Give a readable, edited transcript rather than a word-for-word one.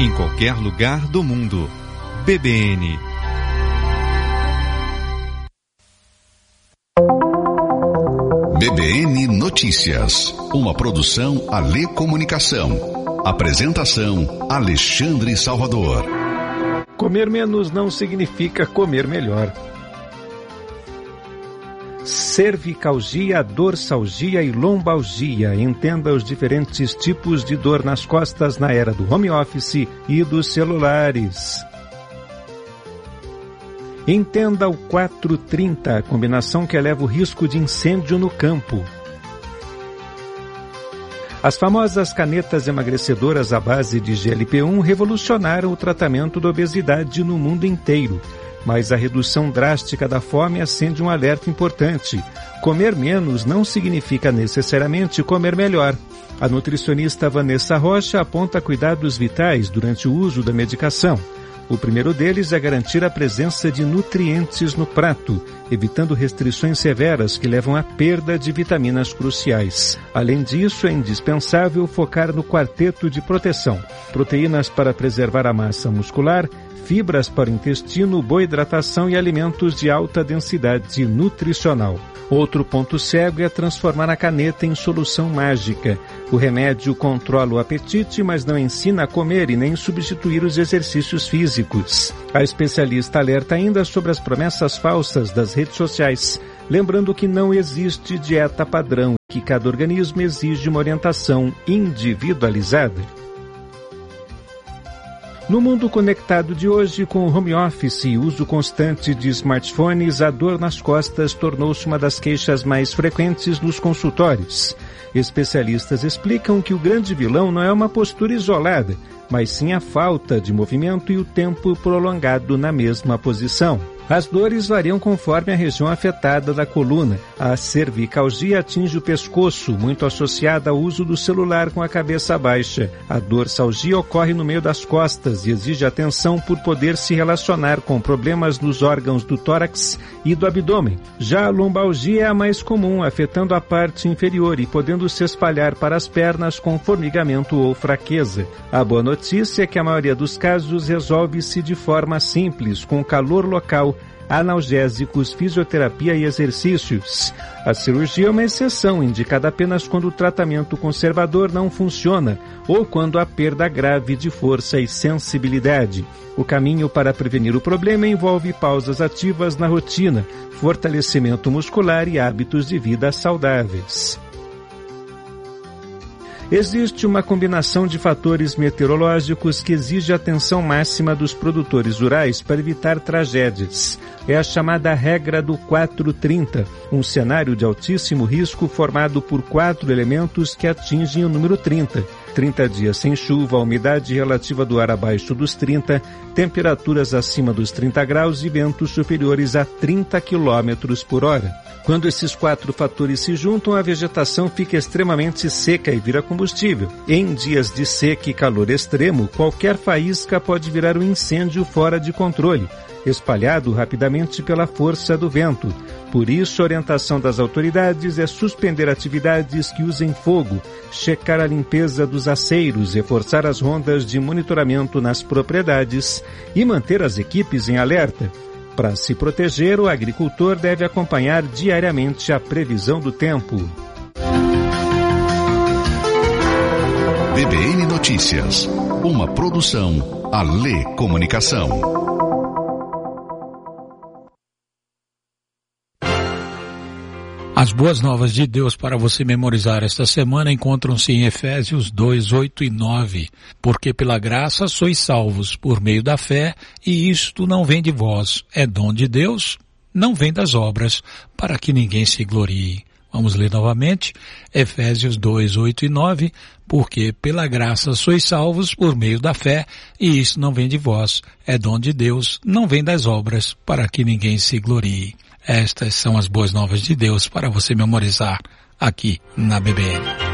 em qualquer lugar do mundo. BBN. BBN Notícias, uma produção Alê Comunicação. Apresentação Alexandre Salvador. Comer menos não significa comer melhor. Cervicalgia, dorsalgia e lombalgia. Entenda os diferentes tipos de dor nas costas na era do home office e dos celulares. Entenda o 430, a combinação que eleva o risco de incêndio no campo. As famosas canetas emagrecedoras à base de GLP-1 revolucionaram o tratamento da obesidade no mundo inteiro. Mas a redução drástica da fome acende um alerta importante. Comer menos não significa necessariamente comer melhor. A nutricionista Vanessa Rocha aponta cuidados vitais durante o uso da medicação. O primeiro deles é garantir a presença de nutrientes no prato, evitando restrições severas que levam à perda de vitaminas cruciais. Além disso, é indispensável focar no quarteto de proteção: proteínas para preservar a massa muscular, fibras para o intestino, boa hidratação e alimentos de alta densidade nutricional. Outro ponto cego é transformar a caneta em solução mágica. O remédio controla o apetite, mas não ensina a comer e nem substituir os exercícios físicos. A especialista alerta ainda sobre as promessas falsas das redes sociais, lembrando que não existe dieta padrão, que cada organismo exige uma orientação individualizada. No mundo conectado de hoje, com o home office e uso constante de smartphones, a dor nas costas tornou-se uma das queixas mais frequentes nos consultórios. Especialistas explicam que o grande vilão não é uma postura isolada, mas sim a falta de movimento e o tempo prolongado na mesma posição. As dores variam conforme a região afetada da coluna. A cervicalgia atinge o pescoço, muito associada ao uso do celular com a cabeça baixa. A dorsalgia ocorre no meio das costas e exige atenção por poder se relacionar com problemas nos órgãos do tórax e do abdômen. Já a lombalgia é a mais comum, afetando a parte inferior e podendo se espalhar para as pernas com formigamento ou fraqueza. A boa notícia é que a maioria dos casos resolve-se de forma simples, com calor local, analgésicos, fisioterapia e exercícios. A cirurgia é uma exceção, indicada apenas quando o tratamento conservador não funciona ou quando há perda grave de força e sensibilidade. O caminho para prevenir o problema envolve pausas ativas na rotina, fortalecimento muscular e hábitos de vida saudáveis. Existe uma combinação de fatores meteorológicos que exige a atenção máxima dos produtores rurais para evitar tragédias. É a chamada regra do 430, um cenário de altíssimo risco formado por 4 elementos que atingem o número 30. 30 dias sem chuva, umidade relativa do ar abaixo dos 30, temperaturas acima dos 30 graus e ventos superiores a 30 km por hora. Quando esses 4 fatores se juntam, a vegetação fica extremamente seca e vira combustível. Em dias de seca e calor extremo, qualquer faísca pode virar um incêndio fora de controle, espalhado rapidamente pela força do vento. Por isso, a orientação das autoridades é suspender atividades que usem fogo, checar a limpeza dos aceiros, reforçar as rondas de monitoramento nas propriedades e manter as equipes em alerta. Para se proteger, o agricultor deve acompanhar diariamente a previsão do tempo. BBN Notícias, uma produção Alê Comunicação. As boas novas de Deus para você memorizar esta semana encontram-se em Efésios 2, 8 e 9. Porque pela graça sois salvos por meio da fé, e isto não vem de vós, é dom de Deus, não vem das obras, para que ninguém se glorie. Vamos ler novamente, Efésios 2, 8 e 9. Porque pela graça sois salvos por meio da fé, e isso não vem de vós, é dom de Deus, não vem das obras, para que ninguém se glorie. Estas são as boas novas de Deus para você memorizar aqui na BBN.